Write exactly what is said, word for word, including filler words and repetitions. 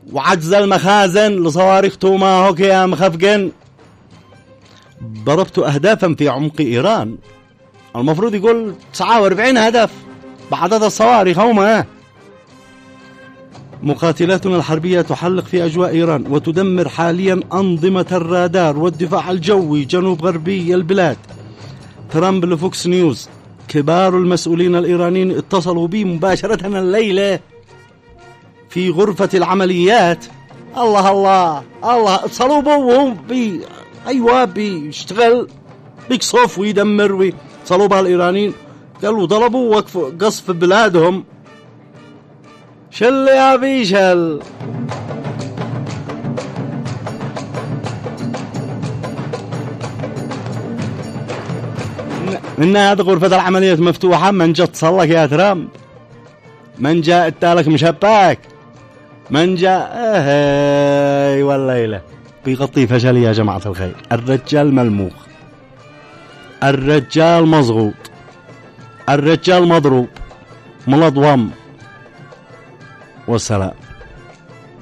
وعجز المخازن لصواريخ توماهوك يا مخفقن. ضربت أهدافا في عمق إيران، المفروض يقول تسعة وأربعين هدف بعدد الصواريخ هما. مقاتلاتنا الحربية تحلق في أجواء إيران وتدمر حاليا أنظمة الرادار والدفاع الجوي جنوب غربي البلاد. ترامب لفوكس نيوز: كبار المسؤولين الإيرانيين اتصلوا بي مباشرة الليلة في غرفة العمليات. الله الله الله، اتصلوا بو وهم بي أيوة بيشتغل بيقصف ويدمر. اتصلوا بها الإيرانيين قالوا ضربوا وقف قصف بلادهم. شل يا بيشل. إن هذه غرفة العمليات مفتوحة. من جاء اتصلك يا ترامب؟ من جاء اتالك مشباك؟ من جاء اهي والليلة بيغطي فشل يا جماعة الخير. الرجال ملموخ، الرجال مضغوط، الرجال مضروب ملضوم. والسلام.